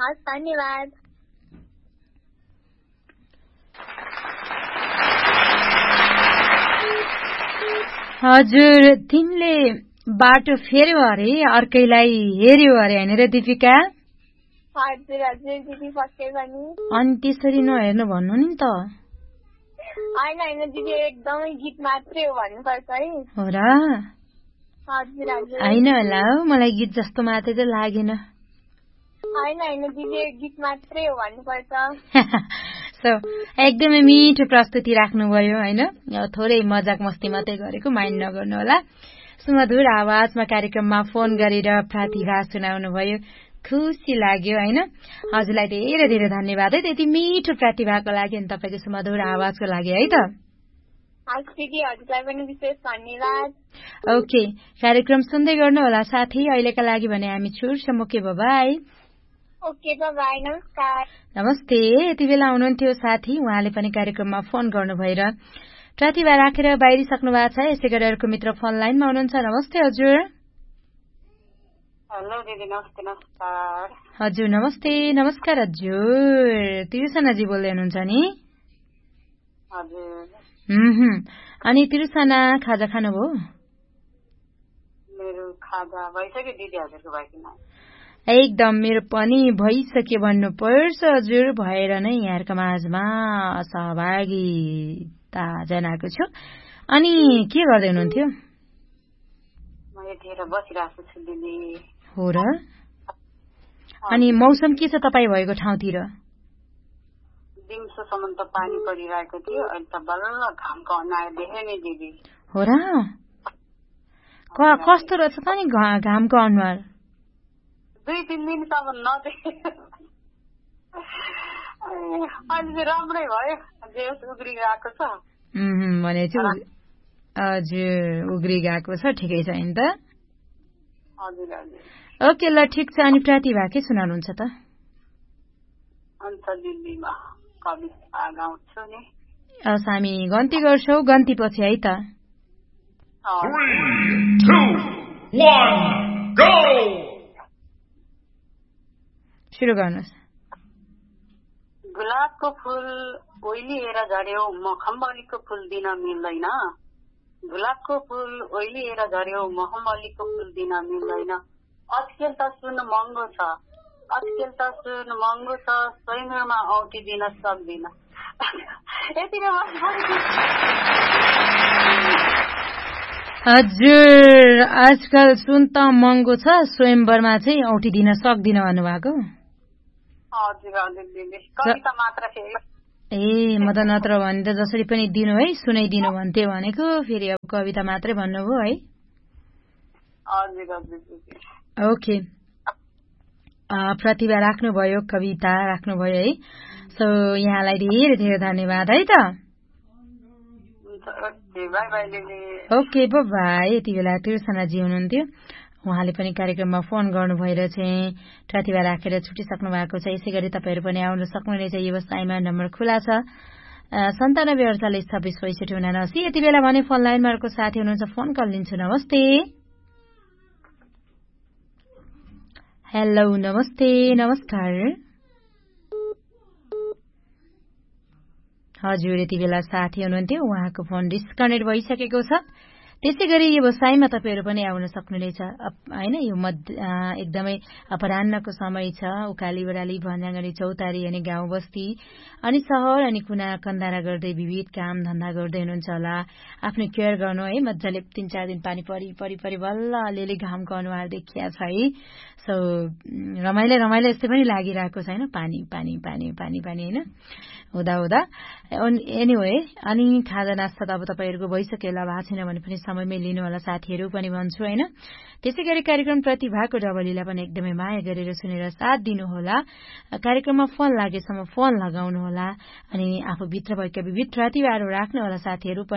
हस्, धन्यवाद। हजुर, तिमीले बाटो फेर्यो अरे अर्कैलाई हेर्यो अरे हैन र दिपिका? हजुर हजुर दिदी, पक्कै पनि। अनि त्यसरी नहेर्नु भन्नु नि त। होइन दिदी, एकदमै गीत मात्रै हो भन्नुपर्छ है। हो र? हजुर हजुर। होइन होला हौ, मलाई गीत जस्तो मात्रै त लागेन। होइन दिदी, गीत मात्रै हो भन्नुपर्छ। एकदमै मिठो प्रस्तुति राख्नुभयो होइन, थोरै मजाक मस्ती मात्रै गरेको, माइन्ड नगर्नु होला। सुमधुर आवाजमा कार्यक्रममा फोन गरेर प्रतिभा सुनाउनु भयो, खुसी लाग्यो होइन। हजुरलाई धेरै धेरै धन्यवाद है, त्यति मिठो प्रतिभाको लागि अनि तपाईँको सुमधुर आवाजको लागि है त। हजुरलाई पनि विशेष धन्यवाद। ओके, कार्यक्रम सुन्दै गर्नु होला साथी। अहिलेका लागि भने हामी छुट्छौँ। Okay, by. ओके, बाइ, नमस्कार। नमस्ते। यति बेला हुनुहुन्थ्यो साथी, उहाँले पनि कार्यक्रममा फोन गर्नु भएर प्रतिभा राखेर बाहिरिसक्नु भएको छ। यसै गरी अर्को मित्र फोन लाइनमा हुनुहुन्छ। नमस्ते हजुर। हेलो दिदी, नमस्ते। नमस्कार हजुर, नमस्ते। नमस्कार हजुर, तिरुसनाजी बोल्दै हुनुहुन्छ नि? हजुर। अनि तिरुसना, खाजा खानुभयो? मेरो खाजा भइसक्यो दिदी, हजुरको भयो कि न? एकदम मेरो पनि भइसक्यो भन्नु पर्छ हजुर। भएर नै यहाँको माझमा सहभागिता जनाएको छु। अनि के गर्दै हुनुहुन्थ्यो? म यतिखेर बसिरहेको छु दिदी। हो र? अनि मौसम के छ तपाईँ भएको ठाउँतिर? दिउँसोसम्म त पानी परिरहेको थियो, अहिले त बल्ल घामको अनुहार देखेँ नि दिदी। हो र? कस्तो रहेछ त नि घामको अनुहार? 2-3 दिनसम्म नदेखेँ, अहिले चाहिँ राम्रै भयो, जे उग्रिरहेको छ। भनेपछि हजुर उग्री गएको छ, ठिकै छ नि त। हजुर हजुर। ओके, ल ठिक छ। अनि प्रतिभा के सुनाउनुहुन्छ त? अन्त दिदी म कविता गाउँछु नि। हामी गन्ती गर्छौ, गन्ती पछि है त। 3, 2, 1, go! सुरु गर्नुहोस्। गुलाबको फूल ओइलिएर झर्यो, मखमलीको फूल दिन मिल्दैन। गुलाबको फूल ओइलिएर झर्यो, मखमलीको फूल दिन मिल्दैन। आजकल त सुन महँगो छ, आजकल त सुन महँगो छ, स्वयंमा औँठी दिन सक्दिन। यति नै हजुर, आजकल सुन त महँगो छ, स्वयंवरमा चाहिँ औँठी दिन सक्दिन भन्नुभएको? हजुर हजुर दिदी, कविता मात्र थियो। ए, म त नत्र भने त जसरी पनि दिनु है, सुनाइदिनु भन्थ्यो भनेको, फेरि अब कविता मात्रै भन्नुभयो है। हजुर हजुर दिदी। ओके, प्रतिभा राख्नुभयो, कविता राख्नुभयो है। सो यहाँलाई धेरै धेरै धन्यवाद है त। Okay, by. यति बेला तिरुसनाजी हुनुहुन्थ्यो, उहाँले पनि कार्यक्रममा फोन गर्नु भएर चाहिँ प्रतिभा राखेर छुटिसक्नु भएको छ। यसै गरी तपाईँहरू पनि आउन सक्नुहुनेछ। व्यवसायमा नम्बर खुला छ 9748266579। यति बेला भने फोन लाइनमा अर्को साथी हुनुहुन्छ, फोन कल लिन्छु। नमस्ते। हेलो, नमस्ते। नमस्कार हजुर, यति बेला साथी हुनुहुन्थ्यो, उहाँको फोन डिस्कनेक्ट भइसकेको छ। त्यसै गरी व्यवसायमा तपाईँहरू पनि आउन सक्नुहुनेछ होइन। यो एकदमै अपराह्नको समय छ, उकाली बडाली भन्जागढी चौतारी अनि गाउँ बस्ती अनि सहर अनि कुना कन्दारा गर्दै विविध काम धन्दा गर्दै हुनुहुन्छ होला। आफ्नो केयर गर्नु है, मजाले 3-4 दिन पानी परि बल्ल अलिअलि घामको अनुहार देखिया छ है। सो रमाइलो यस्तै पनि लागिरहेको छ होइन, पानी पानी पानी पानी पानी होइन हुँदा एनिवे। अनि खाजा नास्ता त अब तपाईँहरूको भइसक्यो होला, भएको छैन भने पनि समयमै लिनु होला साथीहरू पनि भन्छु होइन। त्यसै गरी कार्यक्रम प्रतिभाको डबलीलाई पनि एकदमै माया गरेर सुनेर साथ दिनुहोला। कार्यक्रममा फोन लागेसम्म फोन लगाउनु होला अनि आफूभित्र भएका विविध प्रतिभाहरू राख्नु होला साथीहरू।